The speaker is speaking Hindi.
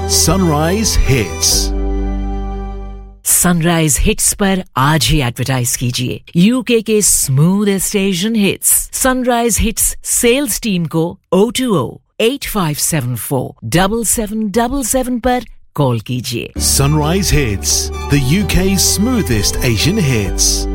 Sunrise Hits. सनराइज हिट्स पर आज ही एडवर्टाइज कीजिए यूके के smoothest Asian hits sunrise hits sales team को 020-8574-7777 पर कॉल कीजिए. Sunrise Hits, the UK's smoothest Asian hits.